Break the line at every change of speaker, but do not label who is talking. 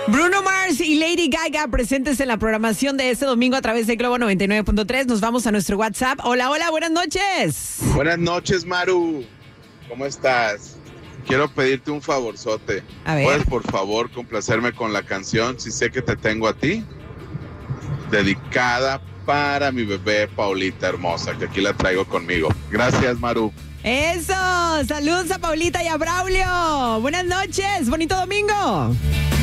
Bruno Mars y Lady Gaga presentes en la programación de este domingo a través de Globo 99.3. Nos vamos a nuestro WhatsApp. Hola, hola, buenas noches.
Buenas noches, Maru. ¿Cómo estás? Quiero pedirte un favorzote.
A ver.
¿Puedes, por favor, complacerme con la canción Si sé que te tengo a ti? Dedicada para mi bebé Paulita hermosa, que aquí la traigo conmigo. Gracias, Maru.
Eso, saludos a Paulita y a Braulio. Buenas noches, bonito domingo.